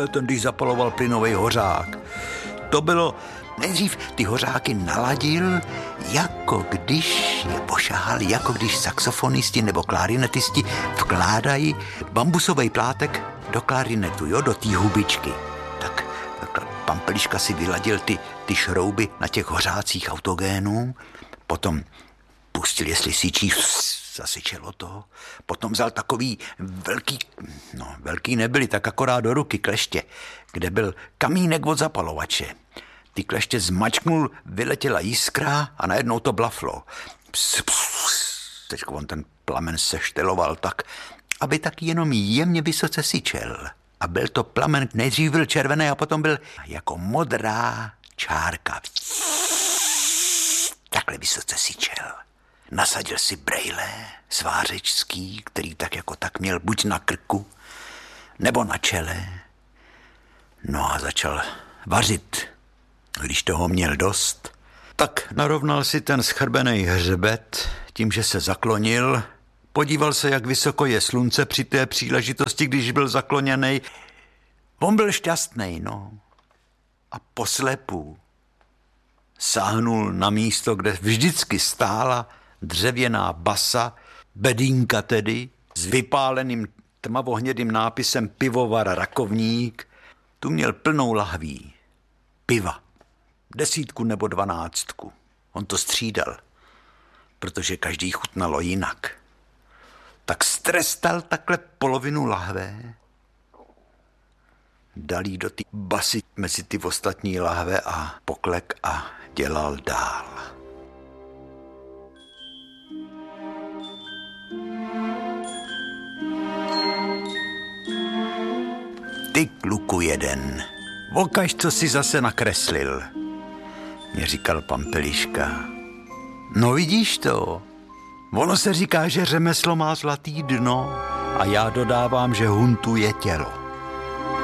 ten když zapaloval plynový hořák. To bylo, nejdřív ty hořáky naladil, jako když je pošahal, jako když saxofonisti nebo klarinetisti vkládají bambusový plátek do klarinetu, jo, do té hubičky. Tak Pampeliška si vyladil ty šrouby na těch hořácích autogénů, potom pustil, jestli syčí, zasyčelo to, potom vzal takový velký nebyly, tak akorát do ruky kleště, kde byl kamínek od zapalovače. Ty kleště zmačknul, vyletěla jiskra a najednou to blaflo. Teď on ten plamen sešteloval tak, aby tak jenom jemně vysoce syčel. A byl to plamen, nejdřív byl červený a potom byl jako modrá čárka. Takhle vysoce syčel. Nasadil si brejle svářečský, který tak jako tak měl buď na krku, nebo na čele. No a začal vařit. Když toho měl dost, tak narovnal si ten schrbený hřbet tím, že se zaklonil, podíval se, jak vysoko je slunce při té příležitosti, když byl zakloněný. On byl šťastný, no. A poslepu sáhnul na místo, kde vždycky stála dřevěná basa, bedínka tedy, s vypáleným tmavohnědým nápisem Pivovar Rakovník. Tu měl plnou lahví piva. 10 nebo 12. On to střídal, protože každý chutnalo jinak. Tak strestal takhle polovinu lahve, dal jí do té basy mezi ty ostatní lahve a poklek a dělal dál. Ty kluku jeden, okaž, co si zase nakreslil, mě říkal Pampeliška. No vidíš to, ono se říká, že řemeslo má zlatý dno a já dodávám, že huntu je tělo.